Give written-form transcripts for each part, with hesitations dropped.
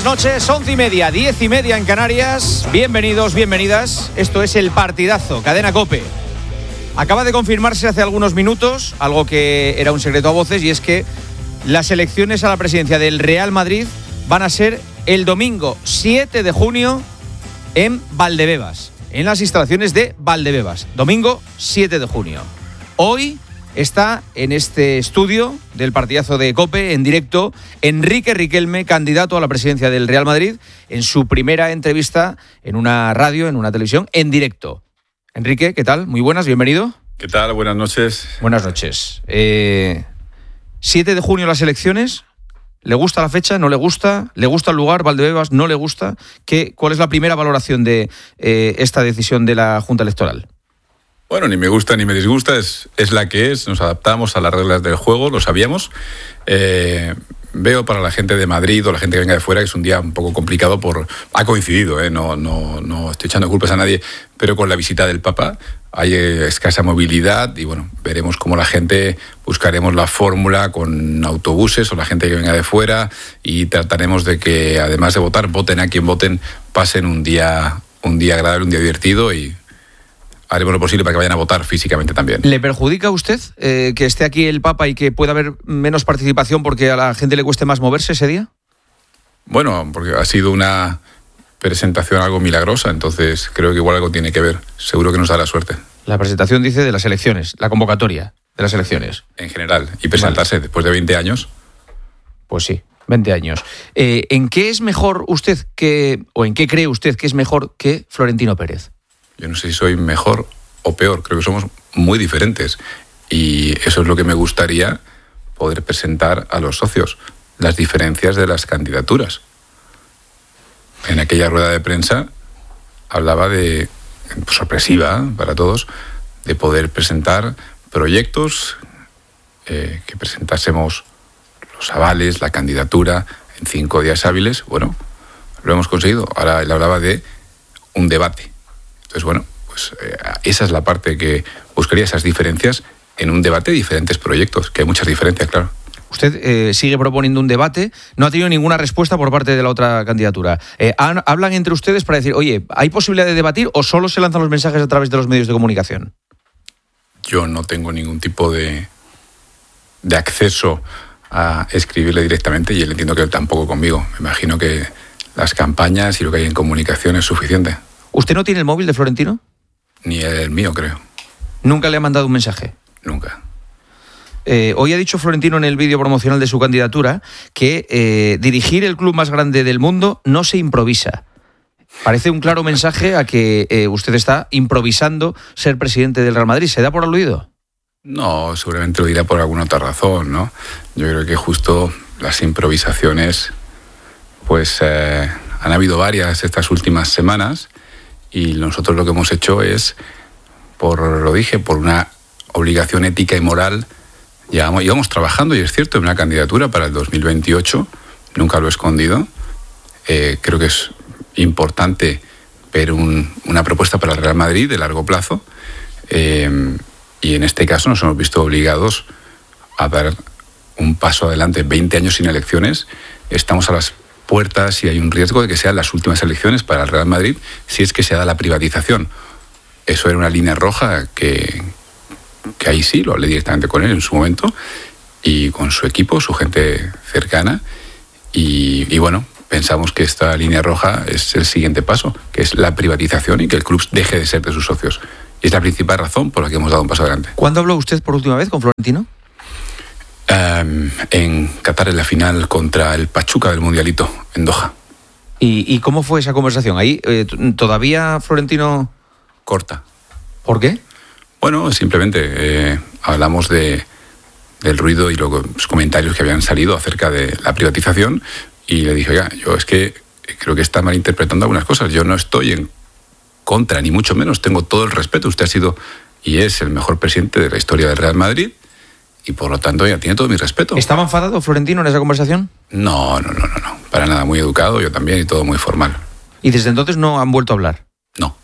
buenas noches, 11:30, 10:30 en Canarias. Bienvenidos, bienvenidas. Esto es El Partidazo, Cadena COPE. Acaba de confirmarse hace algunos minutos algo que era un secreto a voces, y es que las elecciones a la presidencia del Real Madrid van a ser el domingo 7 de junio en Valdebebas, en las instalaciones de Valdebebas. Domingo 7 de junio. Hoy está en este estudio del Partidazo de COPE, en directo, Enrique Riquelme, candidato a la presidencia del Real Madrid, en su primera entrevista en una radio, en una televisión, en directo. Enrique, ¿qué tal? Muy buenas, bienvenido. ¿Qué tal? Buenas noches. Buenas noches. 7 de junio las elecciones. ¿Le gusta la fecha? ¿No le gusta? ¿Le gusta el lugar, Valdebebas? ¿No le gusta? ¿Cuál es la primera valoración de esta decisión de la Junta Electoral? Bueno, ni me gusta ni me disgusta, es la que es, nos adaptamos a las reglas del juego, lo sabíamos. Veo para la gente de Madrid o la gente que venga de fuera que es un día un poco complicado ha coincidido, no estoy echando culpas a nadie, pero con la visita del Papa hay escasa movilidad y bueno, veremos cómo la gente, buscaremos la fórmula con autobuses o la gente que venga de fuera y trataremos de que además de votar, voten a quien voten, pasen un día agradable, un día divertido y haremos lo posible para que vayan a votar físicamente también. ¿Le perjudica a usted que esté aquí el Papa y que pueda haber menos participación porque a la gente le cueste más moverse ese día? Bueno, porque ha sido una presentación algo milagrosa, entonces creo que igual algo tiene que ver. Seguro que nos da la suerte. La presentación, dice, de las elecciones, la convocatoria de las elecciones. En general, y presentarse después de 20 años. Pues sí, 20 años. ¿En qué es mejor usted o en qué cree usted que es mejor que Florentino Pérez? Yo no sé si soy mejor o peor, creo que somos muy diferentes y eso es lo que me gustaría poder presentar a los socios, las diferencias de las candidaturas. En aquella rueda de prensa hablaba de, sorpresiva para todos, de poder presentar proyectos, que presentásemos los avales, la candidatura en 5 días hábiles. Bueno, lo hemos conseguido. Ahora él hablaba de un debate. Entonces, bueno, pues esa es la parte que buscaría, esas diferencias en un debate de diferentes proyectos, que hay muchas diferencias, claro. Usted sigue proponiendo un debate, no ha tenido ninguna respuesta por parte de la otra candidatura. ¿Hablan entre ustedes para decir, oye, ¿hay posibilidad de debatir o solo se lanzan los mensajes a través de los medios de comunicación? Yo no tengo ningún tipo de acceso a escribirle directamente y él entiendo que él tampoco conmigo. Me imagino que las campañas y lo que hay en comunicación es suficiente. ¿Usted no tiene el móvil de Florentino? Ni el mío, creo. ¿Nunca le ha mandado un mensaje? Nunca. Hoy ha dicho Florentino en el vídeo promocional de su candidatura que dirigir el club más grande del mundo no se improvisa. Parece un claro mensaje a que usted está improvisando ser presidente del Real Madrid. ¿Se da por aludido? No, seguramente lo dirá por alguna otra razón, ¿no? Yo creo que justo las improvisaciones, pues han habido varias estas últimas semanas. Y nosotros lo que hemos hecho es, por una obligación ética y moral, íbamos trabajando, y es cierto, en una candidatura para el 2028, nunca lo he escondido. Creo que es importante ver una propuesta para el Real Madrid de largo plazo, y en este caso nos hemos visto obligados a dar un paso adelante. 20 años sin elecciones, estamos a las puertas y hay un riesgo de que sean las últimas elecciones para el Real Madrid si es que se da la privatización. Eso era una línea roja que ahí sí, lo hablé directamente con él en su momento y con su equipo, su gente cercana y bueno, pensamos que esta línea roja es el siguiente paso, que es la privatización y que el club deje de ser de sus socios. Y es la principal razón por la que hemos dado un paso adelante. ¿Cuándo habló usted por última vez con Florentino? En Qatar, en la final contra el Pachuca del Mundialito, en Doha. ¿Y cómo fue esa conversación? Ahí todavía Florentino... Corta. ¿Por qué? Bueno, simplemente hablamos del ruido y los comentarios que habían salido acerca de la privatización y le dije, oiga, yo es que creo que está malinterpretando algunas cosas. Yo no estoy en contra, ni mucho menos, tengo todo el respeto. Usted ha sido y es el mejor presidente de la historia del Real Madrid y por lo tanto ya tiene todo mi respeto. ¿Estaba enfadado Florentino en esa conversación? No, para nada, muy educado, yo también, y todo muy formal. ¿Y desde entonces no han vuelto a hablar? No.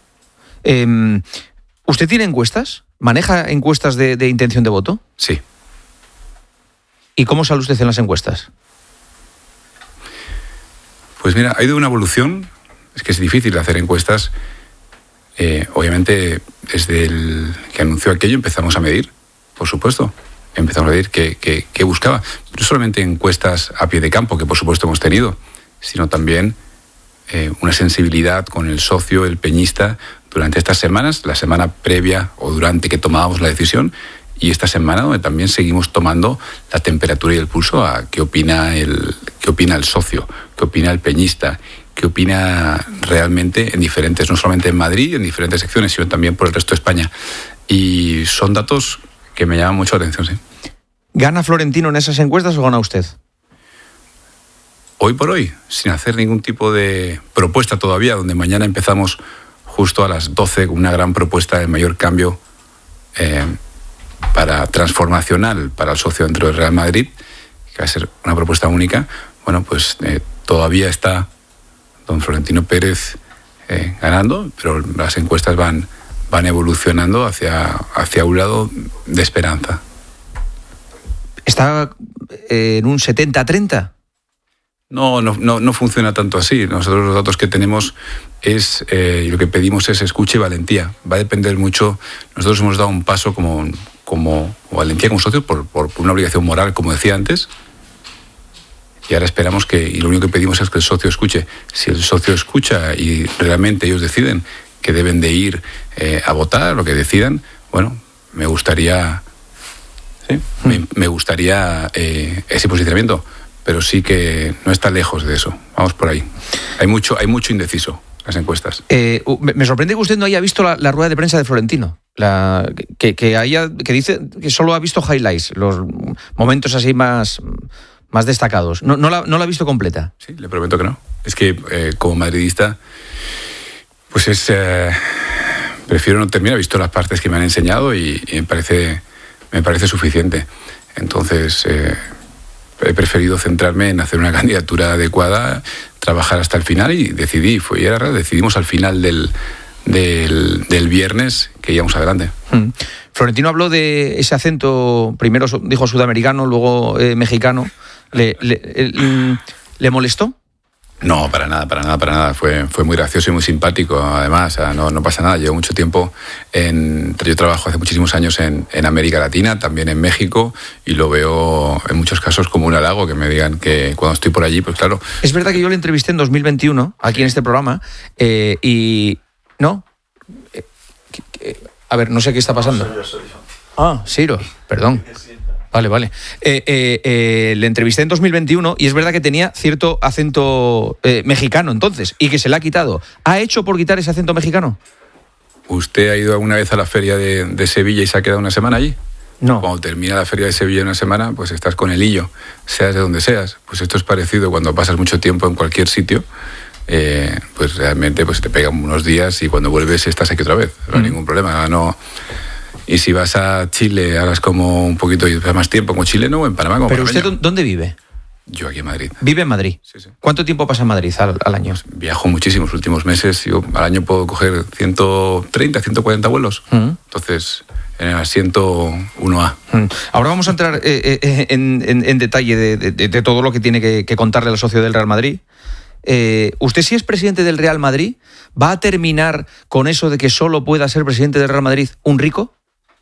¿Usted tiene encuestas? ¿Maneja encuestas de intención de voto? Sí. ¿Y cómo sale usted en las encuestas? Pues mira, ha ido una evolución. Es que es difícil hacer encuestas. Obviamente, desde el que anunció aquello empezamos a medir, por supuesto. Empezamos a medir qué buscaba. No solamente encuestas a pie de campo, que por supuesto hemos tenido, sino también una sensibilidad con el socio, el peñista, durante estas semanas, la semana previa o durante que tomábamos la decisión, y esta semana donde también seguimos tomando la temperatura y el pulso a qué opina el socio, qué opina el peñista, qué opina realmente en diferentes, no solamente en Madrid, en diferentes secciones, sino también por el resto de España. Y son datos que me llaman mucho la atención, sí. ¿Gana Florentino en esas encuestas o gana usted? Hoy por hoy, sin hacer ningún tipo de propuesta todavía, donde mañana empezamos justo a las 12 con una gran propuesta de mayor cambio transformacional para el socio dentro del Real Madrid, que va a ser una propuesta única. Bueno, pues todavía está don Florentino Pérez ganando, pero las encuestas van evolucionando hacia un lado de esperanza. ¿Está en un 70-30? No funciona tanto así. Nosotros los datos que tenemos y lo que pedimos es escucha y valentía. Va a depender mucho. Nosotros hemos dado un paso como valentía como socios por una obligación moral, como decía antes. Y ahora esperamos y lo único que pedimos es que el socio escuche. Si el socio escucha y realmente ellos deciden que deben de ir a votar, lo que decidan, bueno, me gustaría ese posicionamiento, pero sí que no está lejos de eso. Vamos por ahí. Hay mucho indeciso en las encuestas. Me sorprende que usted no haya visto la rueda de prensa de Florentino. Que dice que solo ha visto highlights, los momentos así más destacados. No la ha visto completa. Sí, le prometo que no. Es que como madridista, pues prefiero no terminar. He visto las partes que me han enseñado y me parece suficiente. Entonces he preferido centrarme en hacer una candidatura adecuada, trabajar hasta el final y decidimos al final del viernes que íbamos adelante. Florentino habló de ese acento, primero dijo sudamericano, luego mexicano. ¿Le molestó? No, para nada. Fue muy gracioso y muy simpático. Además, no pasa nada. Llevo mucho tiempo yo trabajo hace muchísimos años en América Latina, también en México, y lo veo en muchos casos como un halago que me digan que cuando estoy por allí, pues claro. Es verdad que yo le entrevisté en 2021, aquí en este programa, y... ¿No? A ver, no sé qué está pasando. Soy yo. Ah, Ciro, perdón. Vale. Le entrevisté en 2021 y es verdad que tenía cierto acento mexicano entonces, y que se le ha quitado. ¿Ha hecho por quitar ese acento mexicano? ¿Usted ha ido alguna vez a la feria de Sevilla y se ha quedado una semana allí? No. Cuando termina la feria de Sevilla una semana, pues estás con el hillo, seas de donde seas. Pues esto es parecido cuando pasas mucho tiempo en cualquier sitio. Pues realmente pues te pegan unos días y cuando vuelves estás aquí otra vez. No hay ningún problema, no... Y si vas a Chile, harás como un poquito más tiempo como chileno o en Panamá como ¿Pero panameño. usted dónde vive? Yo aquí en Madrid. ¿Vive en Madrid? Sí. ¿Cuánto tiempo pasa en Madrid al año? Pues viajo muchísimo los últimos meses. Yo al año puedo coger 130, 140 vuelos. Entonces, en el asiento 1A. Ahora vamos a entrar en detalle de todo lo que tiene que contarle al socio del Real Madrid. ¿Usted, si es presidente del Real Madrid, va a terminar con eso de que solo pueda ser presidente del Real Madrid un rico?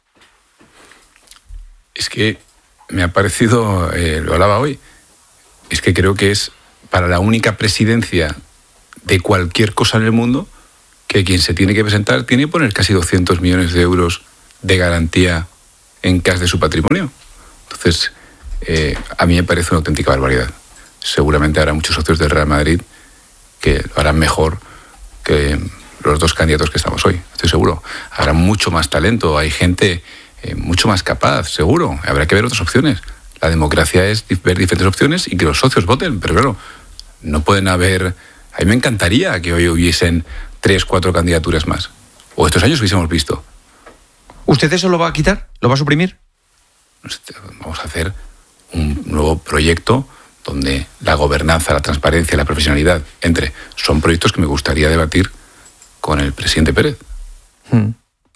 Es que me ha parecido, lo hablaba hoy, es que creo que es para la única presidencia de cualquier cosa en el mundo que quien se tiene que presentar tiene que poner casi 200 millones de euros de garantía en cash de su patrimonio. Entonces, a mí me parece una auténtica barbaridad. Seguramente habrá muchos socios del Real Madrid que lo harán mejor que los dos candidatos que estamos hoy, estoy seguro. Habrá mucho más talento, hay gente mucho más capaz, seguro. Habrá que ver otras opciones. La democracia es ver diferentes opciones y que los socios voten, pero claro, no pueden haber... A mí me encantaría que hoy hubiesen 3, 4 candidaturas más. O estos años hubiésemos visto. ¿Usted eso lo va a quitar? ¿Lo va a suprimir? Vamos a hacer un nuevo proyecto donde la gobernanza, la transparencia, la profesionalidad son proyectos que me gustaría debatir con el presidente Pérez.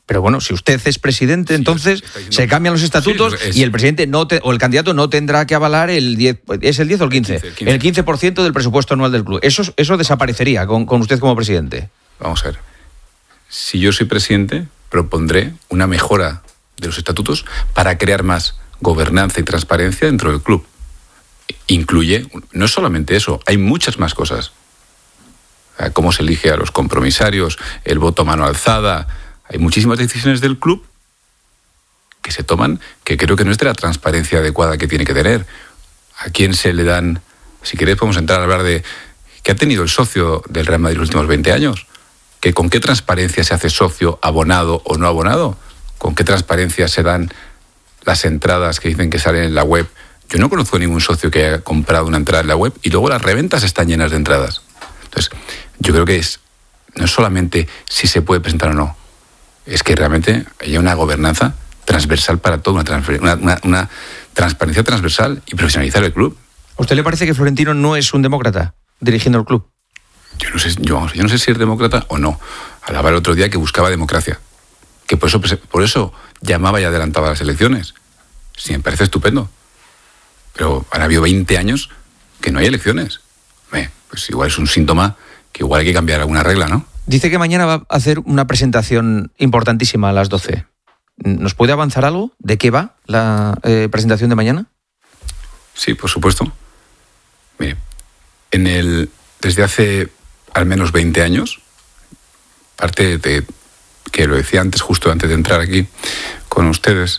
Pero bueno, si usted es presidente, entonces se cambian los estatutos y el presidente o el candidato no tendrá que avalar el 10, ¿es el 10 o el 15? El 15% del presupuesto anual del club. Eso desaparecería con usted como presidente. Vamos a ver. Si yo soy presidente, propondré una mejora de los estatutos para crear más gobernanza y transparencia dentro del club. Incluye, no solamente eso, hay muchas más cosas. Cómo se elige a los compromisarios, el voto a mano alzada. Hay muchísimas decisiones del club que se toman que creo que no es de la transparencia adecuada que tiene que tener. ¿A quién se le dan? Si queréis podemos entrar a hablar de qué ha tenido el socio del Real Madrid los últimos 20 años. ¿Con qué transparencia se hace socio, abonado o no abonado? ¿Con qué transparencia se dan las entradas que dicen que salen en la web? Yo no conozco ningún socio que haya comprado una entrada en la web y luego las reventas están llenas de entradas. Entonces, yo creo que no es solamente si se puede presentar o no, es que realmente haya una gobernanza transversal para todo, una transparencia transversal y profesionalizar el club. ¿A usted le parece que Florentino no es un demócrata dirigiendo el club? Yo no sé si es demócrata o no. Hablaba el otro día que buscaba democracia, que por eso llamaba y adelantaba las elecciones. Sí, me parece estupendo. Pero han habido 20 años que no hay elecciones. Pues igual es un síntoma que igual hay que cambiar alguna regla, ¿no? Dice que mañana va a hacer una presentación importantísima a las 12. ¿Nos puede avanzar algo? ¿De qué va la presentación de mañana? Sí, por supuesto. Mire, desde hace al menos 20 años, parte de que lo decía antes, justo antes de entrar aquí con ustedes,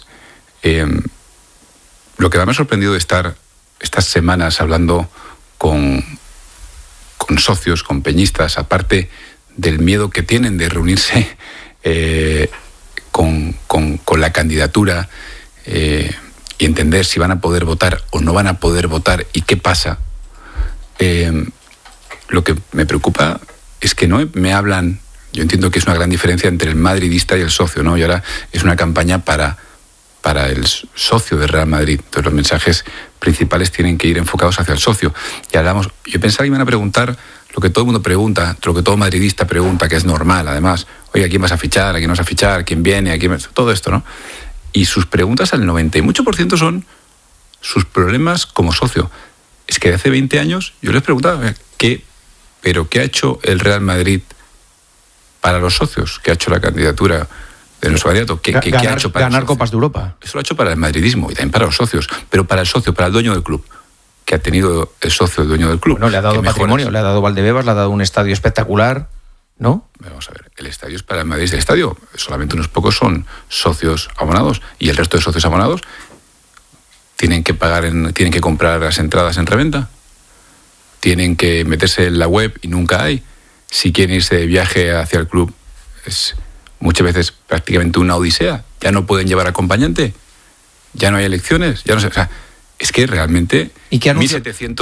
lo que más me ha sorprendido de estar estas semanas hablando con socios, con peñistas, aparte del miedo que tienen de reunirse con la candidatura y entender si van a poder votar o no van a poder votar y qué pasa. Lo que me preocupa es que no me hablan. Yo entiendo que es una gran diferencia entre el madridista y el socio, ¿no? Y ahora es una campaña para el socio del Real Madrid. Entonces los mensajes principales tienen que ir enfocados hacia el socio. Y hablamos, yo pensaba que iban a preguntar lo que todo el mundo pregunta, lo que todo madridista pregunta, que es normal, además. Oye, ¿a quién vas a fichar? ¿A quién vas a fichar? ¿Quién viene? ¿A quién? Todo esto, ¿no? Y sus preguntas al 90% y mucho son sus problemas como socio. Es que de hace 20 años yo les preguntaba, ¿qué ha hecho el Real Madrid para los socios? ¿Qué ha hecho la candidatura de nuestro candidato? ¿Qué ha hecho para ganar Copas de Europa? Eso lo ha hecho para el madridismo y también para los socios, pero para el socio, para el dueño del club. ¿Qué ha tenido el socio, el dueño del club? Bueno, le ha dado patrimonio, le ha dado Valdebebas, le ha dado un estadio espectacular, ¿no? Vamos a ver, el estadio es para el Madrid. El estadio, solamente unos pocos son socios abonados y el resto de socios abonados tienen que comprar las entradas en reventa, tienen que meterse en la web y nunca hay. Si quieren irse de viaje hacia el club es muchas veces prácticamente una odisea. Ya no pueden llevar acompañante, ya no hay elecciones, ya no sé. O sea, es que realmente. ¿Y qué anuncia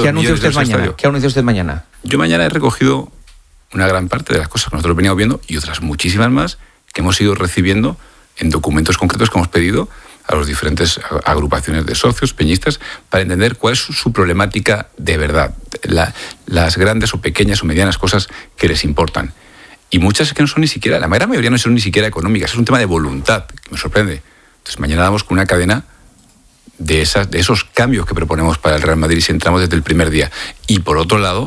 usted mañana? Yo mañana he recogido una gran parte de las cosas que nosotros veníamos viendo y otras muchísimas más que hemos ido recibiendo en documentos concretos que hemos pedido a las diferentes agrupaciones de socios, peñistas, para entender cuál es su problemática de verdad, las grandes o pequeñas o medianas cosas que les importan. Y muchas que no son ni siquiera, la gran mayoría no son ni siquiera económicas, es un tema de voluntad, que me sorprende. Entonces mañana damos con una cadena de esos cambios que proponemos para el Real Madrid si entramos desde el primer día. Y por otro lado,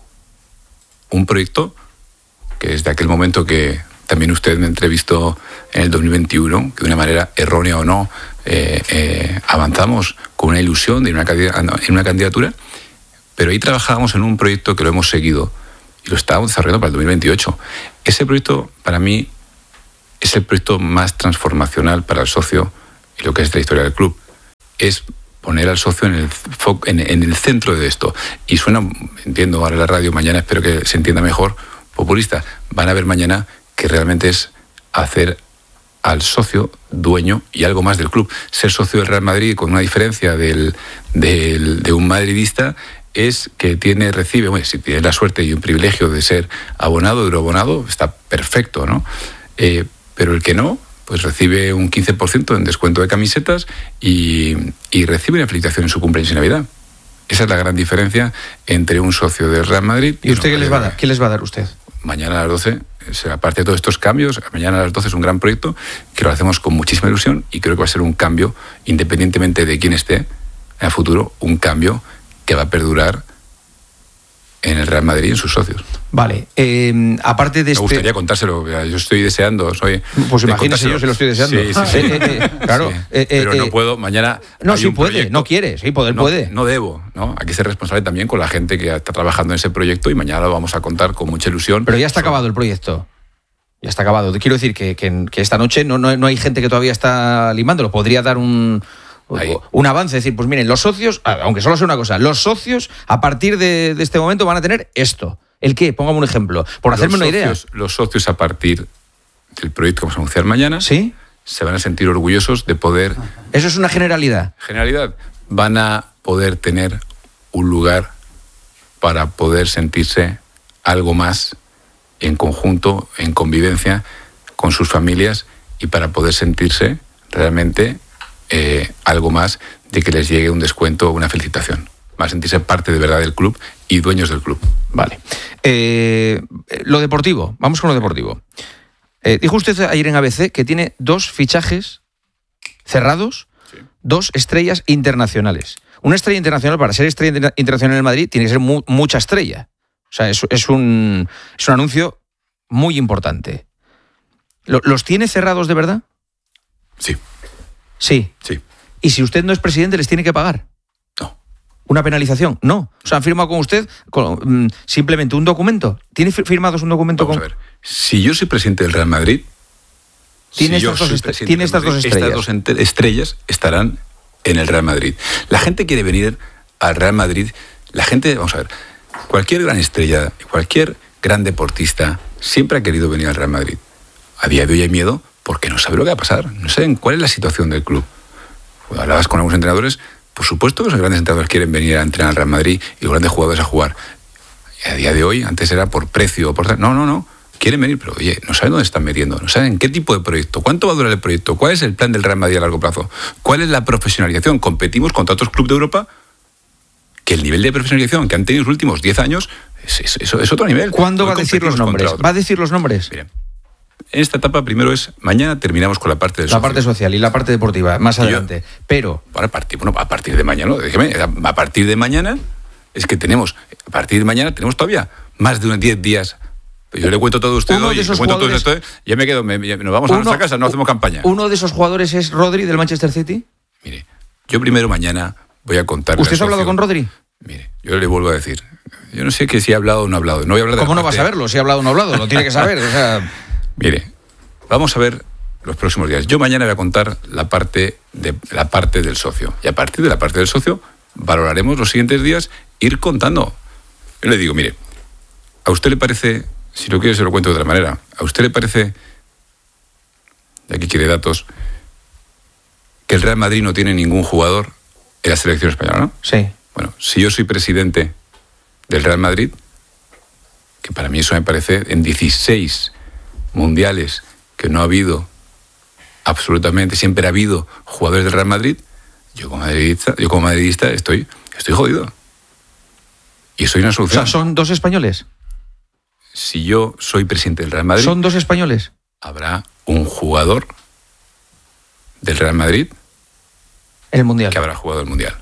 un proyecto que desde aquel momento que también usted me entrevistó en el 2021, que de una manera errónea o no, avanzamos con una ilusión de en una candidatura, pero ahí trabajábamos en un proyecto que lo hemos seguido y lo estábamos desarrollando para el 2028. Ese proyecto, para mí, es el proyecto más transformacional para el socio y lo que es la historia del club. Es poner al socio en el centro de esto. Y suena, entiendo ahora la radio, mañana espero que se entienda mejor, populista. Van a ver mañana que realmente es hacer al socio dueño y algo más del club. Ser socio del Real Madrid, con una diferencia de un madridista, es que recibe, bueno, si tiene la suerte y un privilegio de ser abonado, euroabonado, está perfecto, ¿no? Pero el que no, pues recibe un 15% en descuento de camisetas y recibe una felicitación en su cumpleaños y Navidad. Esa es la gran diferencia entre un socio del Real Madrid y usted. ¿Qué les va a dar usted? mañana a las 12, aparte de todos estos cambios, mañana a las 12 es un gran proyecto que lo hacemos con muchísima ilusión y creo que va a ser un cambio, independientemente de quién esté en el futuro, un cambio que va a perdurar en el Real Madrid y en sus socios. Vale, aparte de Me gustaría contárselo, yo estoy deseando. Pues imagínese, yo se lo estoy deseando. Sí. Claro. Sí. Pero no puedo, mañana... No, sí puede, proyecto, no quiere, sí, poder puede. No debo, ¿no? Hay que ser responsable también con la gente que está trabajando en ese proyecto y mañana lo vamos a contar con mucha ilusión. Pero ya está acabado el proyecto. Ya está acabado. Quiero decir que esta noche no hay gente que todavía está limándolo. Podría dar un avance, decir, pues miren, los socios, aunque solo sea una cosa, los socios a partir de este momento van a tener esto. ¿El qué? Póngame un ejemplo, por hacerme una idea. Los socios a partir del proyecto que vamos a anunciar mañana, ¿sí?, se van a sentir orgullosos de poder... Eso es una generalidad. Van a poder tener un lugar para poder sentirse algo más en conjunto, en convivencia con sus familias y para poder sentirse realmente algo más de que les llegue un descuento o una felicitación. Va a sentirse parte de verdad del club y dueños del club. Vale. Lo deportivo, vamos con lo deportivo. Dijo usted ayer en ABC que tiene 2 fichajes cerrados, sí, 2 estrellas internacionales. Una estrella internacional, para ser estrella internacional en el Madrid, tiene que ser mucha estrella. O sea, es un anuncio muy importante. ¿Los tiene cerrados de verdad? Sí. Sí. ¿Y si usted no es presidente, les tiene que pagar? No. ¿Una penalización? No. O sea, han firmado con usted simplemente un documento. ¿Tiene firmados un documento? Vamos a ver. Si yo soy presidente del Real Madrid, tiene estas dos estrellas. Estas 2 estrellas estarán en el Real Madrid. La gente quiere venir al Real Madrid. La gente, vamos a ver, cualquier gran estrella, cualquier gran deportista siempre ha querido venir al Real Madrid. A día de hoy hay miedo porque no sabe lo que va a pasar. No saben cuál es la situación del club. Cuando hablabas con algunos entrenadores, por supuesto que los grandes entrenadores quieren venir a entrenar al Real Madrid y los grandes jugadores a jugar. Y a día de hoy, antes era por precio, no. Quieren venir, pero oye, no saben dónde están metiendo, no saben qué tipo de proyecto, cuánto va a durar el proyecto, cuál es el plan del Real Madrid a largo plazo, cuál es la profesionalización. Competimos contra otros clubes de Europa que el nivel de profesionalización que han tenido en los últimos 10 años es otro nivel. ¿Cuándo va a decir los nombres? ¿Va a decir los nombres? Miren, en esta etapa primero mañana terminamos con la parte del socio. La parte social y la parte deportiva, más adelante. Pero... a partir de mañana, a partir de mañana es que tenemos todavía más de unos 10 días. Yo le cuento todo a usted hoy, ya me quedo, nos vamos a nuestra casa, no hacemos campaña. ¿Uno de esos jugadores es Rodri del Manchester City? Mire, yo primero mañana voy a contar... ¿Usted ha hablado con Rodri? Mire, yo le vuelvo a decir, yo no sé que si ha hablado o no ha hablado. No voy a hablar de ¿Cómo no va a saberlo? Si ha hablado o no ha hablado, lo tiene que saber. O sea... Mire, vamos a ver los próximos días. Yo mañana voy a contar la parte del socio. Y a partir de la parte del socio valoraremos los siguientes días ir contando. Yo le digo, mire, ¿a usted le parece, si lo quiere se lo cuento de otra manera, ¿a usted le parece, y aquí quiere datos, que el Real Madrid no tiene ningún jugador en la selección española, no? Sí. Bueno, si yo soy presidente del Real Madrid, que para mí eso me parece, en 16 mundiales que no ha habido absolutamente, siempre ha habido jugadores del Real Madrid, yo como madridista estoy jodido. Y soy una solución. O sea, ¿son 2 españoles? Si yo soy presidente del Real Madrid... ¿Son 2 españoles? Habrá un jugador del Real Madrid... El Mundial. Que habrá jugado el Mundial.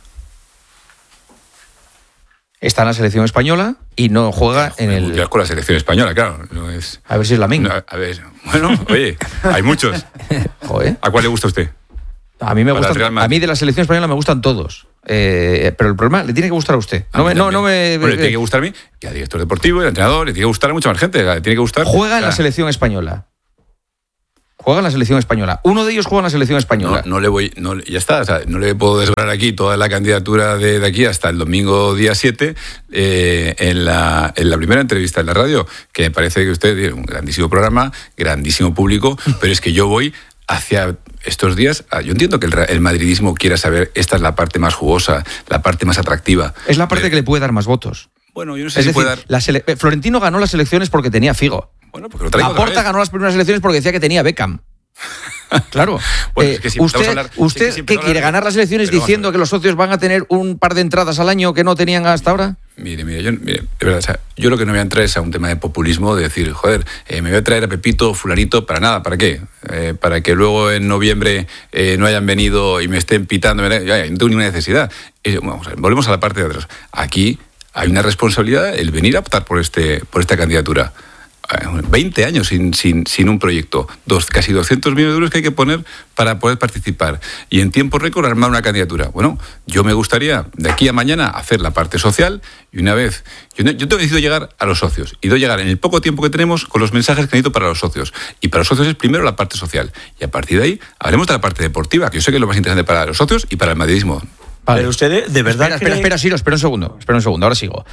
Está en la selección española y no juega en el... Mundial con la selección española, claro. No es... A ver si es la misma. No, a ver, bueno, oye, hay muchos. Joder. ¿A cuál le gusta a usted? A mí me gustan, a mí de la selección española me gustan todos. Pero el problema le tiene que gustar a usted. Bueno, le tiene que gustar a mí y al director deportivo, al entrenador, le tiene que gustar a mucha más gente. Le tiene que gustar. Juega en la selección española. Juega en la selección española. Uno de ellos juega en la selección española. Ya está. O sea, no le puedo desvelar aquí toda la candidatura de aquí hasta el domingo día 7 en la primera entrevista en la radio, que me parece que usted tiene un grandísimo programa, grandísimo público, pero es que yo voy hacia estos días. Yo entiendo que el madridismo quiera saber, esta es la parte más jugosa, la parte más atractiva. Es la parte que le puede dar más votos. Bueno, yo no sé si puede dar... Florentino ganó las elecciones porque tenía Figo. Bueno, porque lo traigo Laporta ganó las primeras elecciones porque decía que tenía Beckham. Claro. Bueno, es que si ¿Usted qué quiere? ¿Ganar las elecciones diciendo que los socios van a tener un par de entradas al año que no tenían hasta ahora? Mire, de verdad, o sea, yo lo que no voy a entrar es a un tema de populismo, de decir, joder, me voy a traer a Pepito, fulanito, para nada, ¿para qué? Para que luego en noviembre no hayan venido y me estén pitando, no tengo ninguna necesidad. Vamos a ver, volvemos a la parte de atrás. Aquí hay una responsabilidad el venir a optar por esta candidatura. 20 años sin un proyecto, casi 200 millones de euros que hay que poner para poder participar y en tiempo récord armar una candidatura. Bueno, yo me gustaría de aquí a mañana hacer la parte social y una vez... Yo tengo decidido llegar a los socios y debo llegar en el poco tiempo que tenemos con los mensajes que necesito para los socios. Y para los socios es primero la parte social y a partir de ahí hablemos de la parte deportiva, que yo sé que es lo más interesante para los socios y para el madridismo. Vale. Pero usted de verdad... Espera, Siro, espera un segundo, ahora sigo.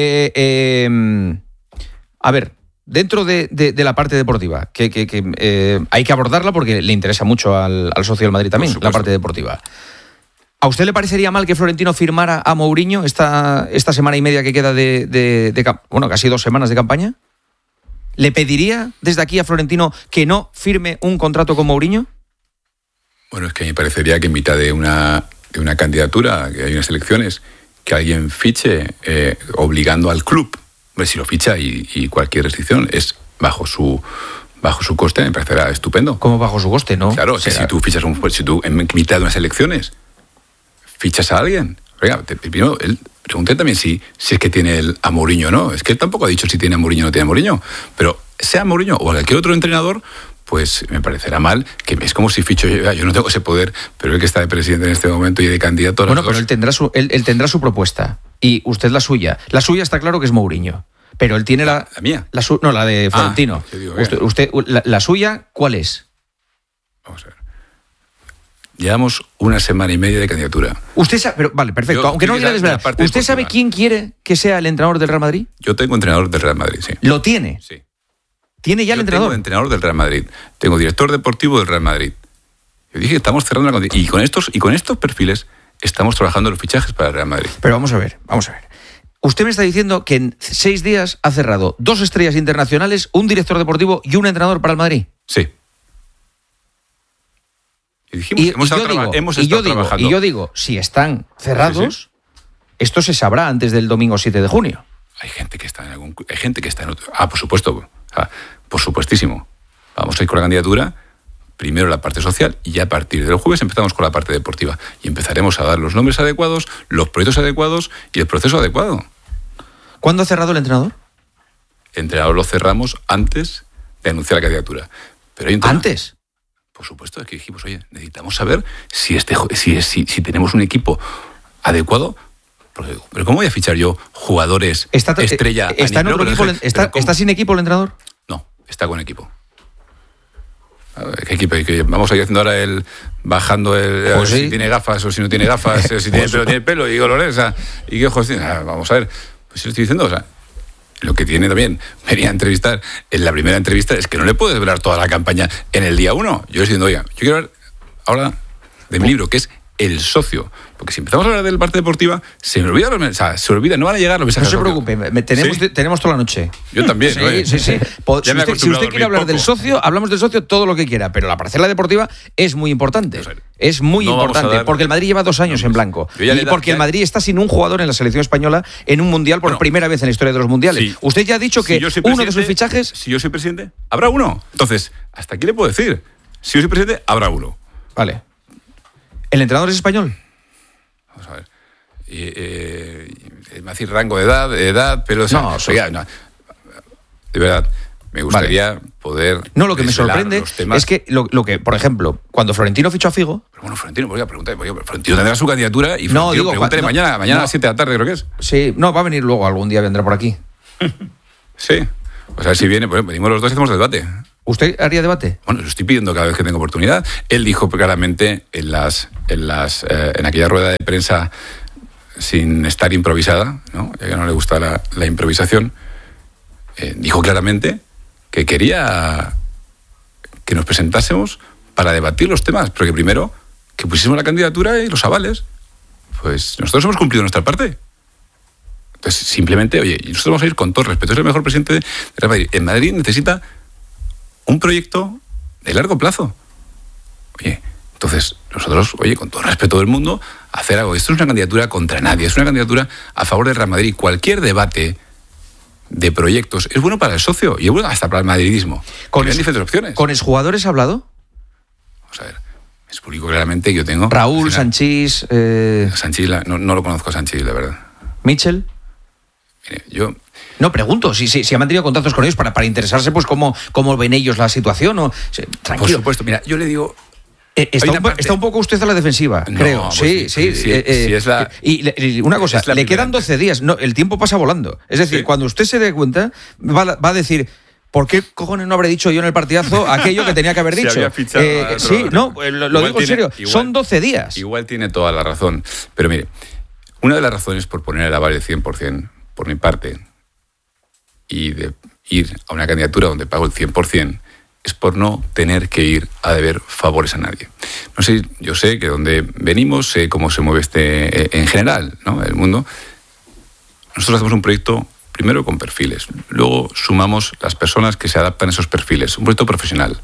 A ver... Dentro de la parte deportiva, que hay que abordarla porque le interesa mucho al socio del Madrid también, la parte deportiva. ¿A usted le parecería mal que Florentino firmara a Mourinho esta semana y media que queda bueno, casi 2 semanas de campaña? ¿Le pediría desde aquí a Florentino que no firme un contrato con Mourinho? Bueno, es que a mí me parecería que en mitad de una candidatura, que hay unas elecciones, que alguien fiche obligando al club. Si lo ficha y cualquier restricción es bajo su coste, me parecerá estupendo. ¿Cómo bajo su coste, no? Claro, si tú fichas si tú en mitad de unas elecciones fichas a alguien, oiga, primero él pregunté también si es que tiene a Mourinho o no. Es que él tampoco ha dicho si tiene a Mourinho o no tiene a Mourinho. Pero sea Mourinho o cualquier otro entrenador, pues me parecerá mal, que es como si ficho yo no tengo ese poder, pero él que está de presidente en este momento y de candidato a Bueno, pero él tendrá su propuesta y usted la suya. La suya está claro que es Mourinho, pero él tiene la mía. La de Florentino. Usted la suya, ¿cuál es? Vamos a ver. Llevamos 1 semana y media de candidatura. Usted sabe, pero vale, perfecto. Aunque no quiera desvelar, ¿usted sabe quién quiere que sea el entrenador del Real Madrid? Yo tengo entrenador del Real Madrid, sí. ¿Lo tiene? Sí. ¿Tiene ya el entrenador? Tengo entrenador del Real Madrid. Tengo director deportivo del Real Madrid. Yo dije que estamos cerrando la condición. Y con estos perfiles estamos trabajando los fichajes para el Real Madrid. Pero vamos a ver. Usted me está diciendo que en 6 días ha cerrado 2 estrellas internacionales, un director deportivo y un entrenador para el Madrid. Sí. Y dijimos, hemos estado trabajando. Y yo digo, si están cerrados, esto se sabrá antes del domingo 7 de junio. Hay gente que está en otro. Por supuesto. Por supuestísimo. Vamos a ir con la candidatura, primero la parte social y ya a partir del jueves empezamos con la parte deportiva. Y empezaremos a dar los nombres adecuados, los proyectos adecuados y el proceso adecuado. ¿Cuándo ha cerrado el entrenador? El entrenador lo cerramos antes de anunciar la candidatura. Pero ¿Antes? Por supuesto, es que dijimos, oye, necesitamos saber si tenemos un equipo adecuado. Pero ¿cómo voy a fichar yo jugadores estrella? ¿Está en otro equipo? ¿Está sin equipo el entrenador? No, está con equipo. ¿Qué equipo? Vamos a ir haciendo ahora bajando si tiene gafas o si no tiene gafas, si tiene pelo y colores. ¿Y qué ojos tiene? Vamos a ver. Pues si lo estoy diciendo, lo que tiene también, venía a entrevistar, en la primera entrevista, es que no le puedo desvelar toda la campaña en el día 1. Yo le estoy diciendo, oiga, yo quiero hablar ahora de mi libro, que es El Socio. Porque si empezamos a hablar de la parte deportiva, se me olvida no van a llegar los mensajes. No se preocupe, tenemos toda la noche. Yo también. Sí. Si usted quiere hablar del socio, hablamos del socio todo lo que quiera, pero la parcela deportiva es muy importante. Es muy importante, porque el Madrid lleva 2 años en blanco. Y porque el Madrid está sin un jugador en la selección española en un mundial por primera vez en la historia de los mundiales. Sí. Usted ya ha dicho que uno de sus fichajes... Si yo soy presidente, habrá uno. Entonces, hasta aquí le puedo decir. Si yo soy presidente, habrá uno. Vale. ¿El entrenador es español? Vamos a ver. Me va a decir rango de edad, pero... De verdad, me gustaría poder... No, lo que me sorprende es que, lo que, por ejemplo, cuando Florentino fichó a Figo... Pero bueno, Florentino, voy a preguntar, Florentino tendrá su candidatura y Florentino, pregúntale mañana a las 7 de la tarde, creo que es. Sí, no, va a venir luego, algún día vendrá por aquí. Sí, o sea, si viene, pues venimos los dos y hacemos debate. ¿Usted haría debate? Bueno, lo estoy pidiendo cada vez que tengo oportunidad. Él dijo claramente en aquella rueda de prensa, sin estar improvisada, ¿no? Ya que no le gusta la improvisación, dijo claramente que quería que nos presentásemos para debatir los temas, pero que primero que pusiésemos la candidatura y los avales. Pues nosotros hemos cumplido nuestra parte. Entonces, simplemente, oye, nosotros vamos a ir con todo respeto. Es el mejor presidente de Real Madrid. En Madrid necesita un proyecto de largo plazo. Oye, entonces nosotros, con todo el respeto del mundo, hacer algo. Esto es una candidatura contra nadie, es una candidatura a favor del Real Madrid. Cualquier debate de proyectos es bueno para el socio y es bueno hasta para el madridismo. Hay diferentes opciones. ¿Con exjugadores ha hablado? Vamos a ver, es público claramente que yo tengo. Raúl, Sanchís... Sanchís, no lo conozco a Sanchís, la verdad. ¿Mitchell? Mire, yo... No, pregunto, si han mantenido contactos con ellos para interesarse, pues cómo ven ellos la situación. O, tranquilo. Por supuesto, mira, yo le digo... Está un poco usted a la defensiva, creo. Pues sí, es la... Y una cosa, le quedan 12 días. No, el tiempo pasa volando. Es decir, cuando usted se dé cuenta, va a decir... ¿Por qué cojones no habré dicho yo en el partidazo aquello que tenía que haber dicho? Lo digo en serio. Son 12 días. Igual tiene toda la razón. Pero mire, una de las razones por poner el aval del 100%, por mi parte, y de ir a una candidatura donde pago el 100%, es por no tener que ir a deber favores a nadie. No sé, yo sé que donde venimos, sé cómo se mueve en general, ¿no? El mundo. Nosotros hacemos un proyecto... Primero con perfiles, luego sumamos las personas que se adaptan a esos perfiles, un proyecto profesional.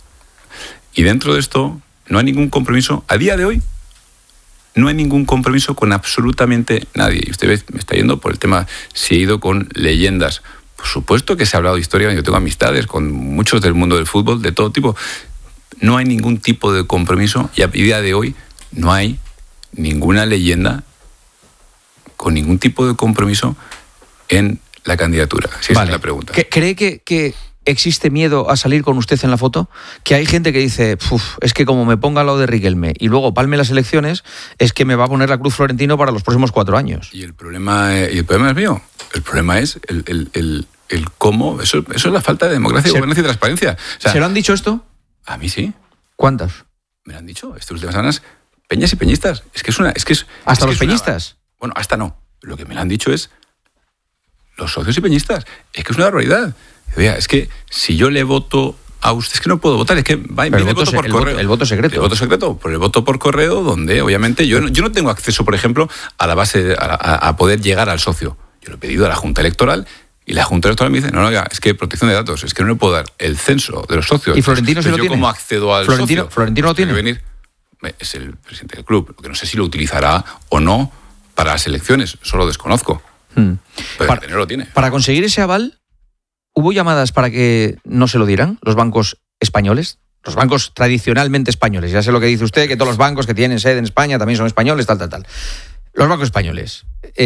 Y dentro de esto no hay ningún compromiso, a día de hoy, no hay ningún compromiso con absolutamente nadie. Y usted me está yendo por el tema, si he ido con leyendas. Por supuesto que se ha hablado de historia, yo tengo amistades con muchos del mundo del fútbol, de todo tipo. No hay ningún tipo de compromiso y a día de hoy no hay ninguna leyenda con ningún tipo de compromiso en la candidatura, si esa es la pregunta. ¿Cree que existe miedo a salir con usted en la foto? Que hay gente que dice, es que como me ponga al lado de Riquelme y luego palme las elecciones, es que me va a poner la cruz Florentino para los próximos 4 años. Y el problema es mío. El problema es el cómo. Eso es la falta de democracia, gobernanza y transparencia. O sea, ¿se lo han dicho esto? A mí sí. ¿Cuántas? Me lo han dicho estas últimas semanas peñas y peñistas. ¿Hasta los peñistas? Bueno, hasta no. Lo que me lo han dicho es los socios y peñistas. Es que es una barbaridad. Oiga, es que si yo le voto a usted, es que no puedo votar, es que viene el voto por correo. El voto secreto. El voto secreto, por el voto por correo, donde obviamente yo no tengo acceso, por ejemplo, a la base, a poder llegar al socio. Yo lo he pedido a la Junta Electoral y la Junta Electoral me dice, no, es que protección de datos, es que no le puedo dar el censo de los socios. ¿Y Florentino se lo tiene? ¿Yo cómo accedo al socio? ¿Florentino lo tiene? Venir, es el presidente del club, lo que no sé si lo utilizará o no para las elecciones, eso lo desconozco. Pero tenerlo lo tiene. Para conseguir ese aval, ¿hubo llamadas para que no se lo dieran los bancos españoles? Los bancos tradicionalmente españoles. Ya sé lo que dice usted, que todos los bancos que tienen sede en España también son españoles, tal. Los bancos españoles.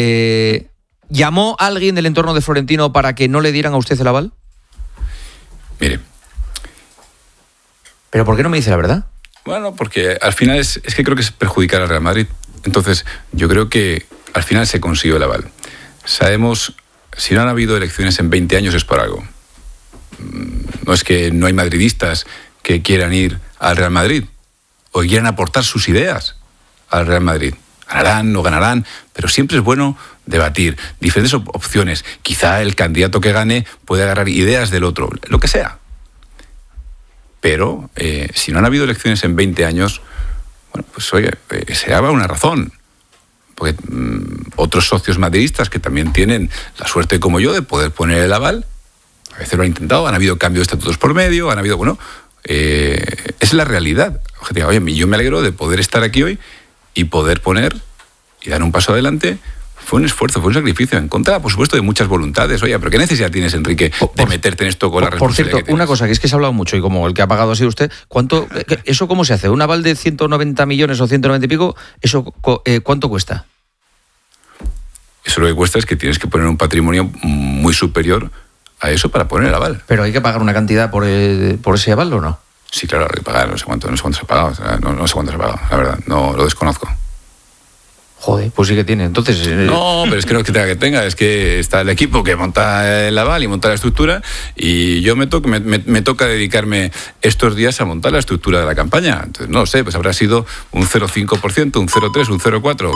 ¿Llamó a alguien del entorno de Florentino para que no le dieran a usted el aval? Mire. ¿Pero por qué no me dice la verdad? Bueno, porque al final es que creo que es perjudicar al Real Madrid. Entonces, yo creo que al final se consiguió el aval. Sabemos, si no han habido elecciones en 20 años es por algo. No es que no hay madridistas que quieran ir al Real Madrid o que quieran aportar sus ideas al Real Madrid. Ganarán, no ganarán, pero siempre es bueno debatir diferentes opciones. Quizá el candidato que gane puede agarrar ideas del otro, lo que sea. Pero si no han habido elecciones en 20 años, bueno, pues oye, será una razón. Porque otros socios madridistas que también tienen la suerte como yo de poder poner el aval, a veces lo han intentado, han habido cambios de estatutos por medio, es la realidad. Oye, yo me alegro de poder estar aquí hoy y poder poner y dar un paso adelante. Fue un esfuerzo, fue un sacrificio en contra, por supuesto, de muchas voluntades. Oye, pero ¿qué necesidad tienes, Enrique, de meterte en esto con la responsabilidad? Por cierto, una cosa, que es que se ha hablado mucho y como el que ha pagado ha sido usted, ¿eso cómo se hace? ¿Un aval de 190 millones o 190 y pico? ¿Eso cuánto cuesta? Eso lo que cuesta es que tienes que poner un patrimonio muy superior a eso para poner el aval. ¿Pero hay que pagar una cantidad por ese aval o no? Sí, claro, hay que pagar, no sé cuánto se ha pagado, no sé cuánto se ha pagado, la verdad, no lo desconozco. Joder, pues sí que tiene. Entonces... No, pero es que no es que tenga, es que está el equipo que monta el aval y monta la estructura y yo me toca dedicarme estos días a montar la estructura de la campaña. Entonces, no lo sé, pues habrá sido un 0,5%, un 0,3%, un 0,4%.